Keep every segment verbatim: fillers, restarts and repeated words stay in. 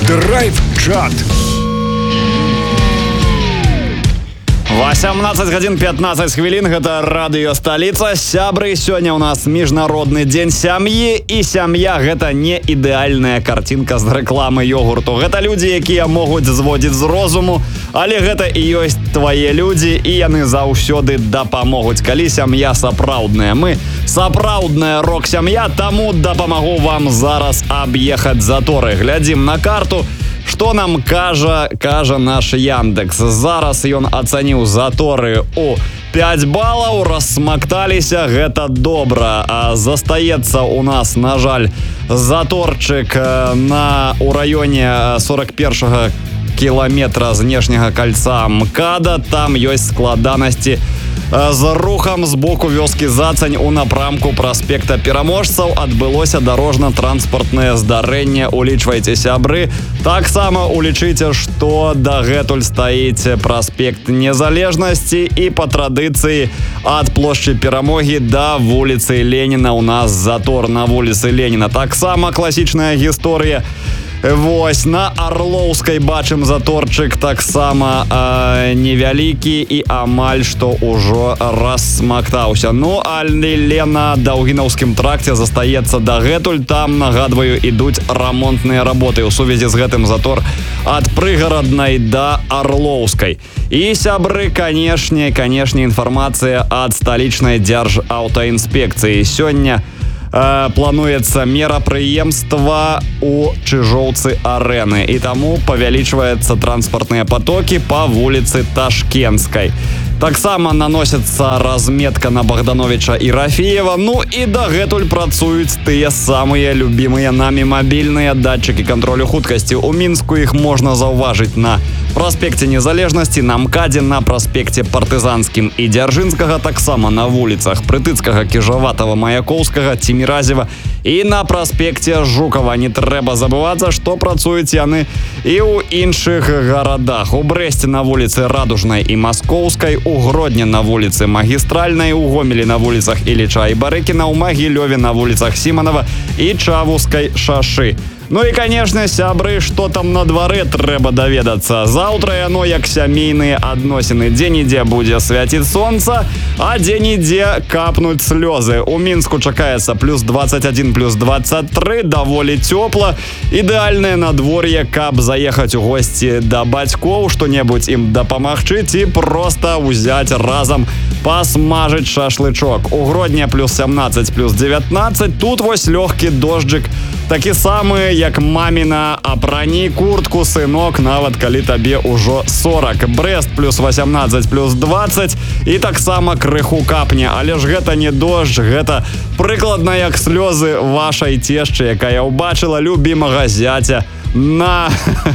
Драйв-чат. восемнадцать гадзін пятнадцать хвілін, гэта радыё Сталіца. Сябры, сёння ў нас міжнародны дзень сям'і, і сям'я гэта не ідэальная карцінка з рэкламы ёгурту. Гэта людзі, якія могуць зводзіць з розуму, але гэта і ёсць твае людзі, і яны заўсёды дапамогуць, калі сям'я сапраўдная. Мы сапраўдная рок-сям'я, таму дапамагу вам зараз аб'ехаць заторы. Глядзім на карту. Што нам кажа, кажа наш Яндекс. Зараз ён ацаніў заторы у пяць балаў, рассмакталіся, гэта добра. А застаецца у нас, на жаль, заторчык на у раёне сорок першага кіламетра знешняга кальца МКАДа. Там ёсць складанасці з рухам з боку вёскі Зацань у напрамку праспекта Пераможцаў. Адбылося дарожна-транспартнае здарэнне. Улічвайце, сябры. Таксама улічыце, што дагэтуль стаіць праспект Незалежнасці, і па традыцыі ад плошчы Перамогі да вуліцы Леніна у нас затор на вуліцы Леніна. Таксама класічная гісторыя. Вось, на Арлоўскай бачым заторчык таксама э, невялікі і амаль што ўжо рассмактаўся. Ну, але на Даўгінаўскім тракце застаецца дагэтуль. Там, нагадваю, ідуць рамонтныя работы. У сувязі з гэтым затор ад Прыгараднай да Арлоўскай. І, сябры, канешне, канешне, інфармацыя ад сталічнай дзяржаўтаінспекцыі. Сёння плануецца мерапрыемства у Чыжоўцы арэны, і таму павялічваецца транспартныя потокі па вуліцы Ташкенскай. Таксама наносіцца разметка на Богдановича і Рафіева. Ну і дагэтуль працуюць тыя самыя любімыя намі мабільныя датчыкі кантролю хуткасці. У Мінску іх можна заўважыць на праспекце Незалежнасці, на МКАДе, на праспекце Партызанскім і Дзяржынскага, таксама на вуліцах Прытыцкага, Кіжаватава, Маяковскага, Ціміразева і на праспекце Жукава. Не трэба забывацца, што працуюць яны і ў іншых гарадах. У Брэсце на вуліцы Радужнай і Маскоўскай, у Гродні на вуліцы Магістральнай, у Гомелі на вуліцах Іліча і Барыкіна, у Магілёве на вуліцах Сіманова і Чавускай шашы. Ну і, канешне, сябры, што там на дварэ, трэба даведацца. Заўтра яно як сямейныя адносіны. Дзе-нідзе будзе свяціць сонца, а дзе-нідзе капнуць слёзы. У Мінску чакаецца плюс двадцать один, плюс двадцать три, даволі цёпла. Ідэальнае надвор'е, каб заехаць у госці да бацькоў, што-небудзь ім дапамагчы, ці проста ўзяць разам пасмажыць шашлычок. У Гродні плюс семнадцать, плюс девятнадцать. Тут вось лёгкі дожджык, такі самы, як маміна апрані куртку, сынок, нават калі табе ўжо сорок. Брэст плюс восемнадцать, плюс двадцать, і таксама крыху капне. Але ж гэта не дождж, гэта прыкладна як слёзы вашай цешчы, якая ўбачыла любімага зяця на,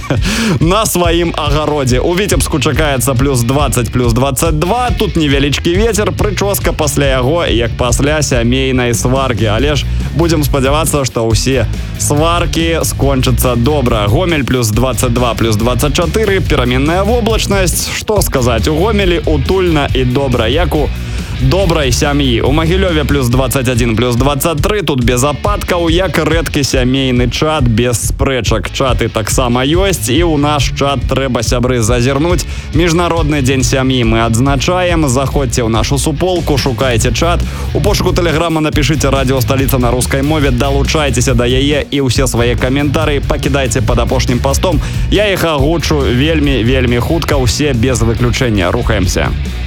на сваім агародзе. У Віцебску чакаецца плюс двадцать, плюс двадцать два. Тут невялічкі вецер, прычоска пасля яго, як пасля сямейнай сваркі. Але ж будзем спадзявацца, што ўсе сваркі скончацца добра. Гомель плюс двадцать два, плюс двадцать четыре, пераменная воблачнасць. Што сказаць, у Гомелі утульна і добра, як у добрай сям'і. У Магілёве плюс двадцать один, плюс двадцать три, тут без ападкаў, як рэдкі сямейны чат, без спрэчак. Чаты таксама ёсць, і ў наш чат трэба, сябры, зазірнуць. Міжнародны дзень сям'і мы адзначаем. Заходзьце ў нашу суполку, шукайце чат. У пошуку тэлеграма напішыце «Радіо Сталіца» на рускай мове, далучайцеся да яе, і ўсе свае каментары пакідайце пад апошнім пастом. Я іх агучу вельмі, вельмі хутка, усе без выключэння. Рухаемся.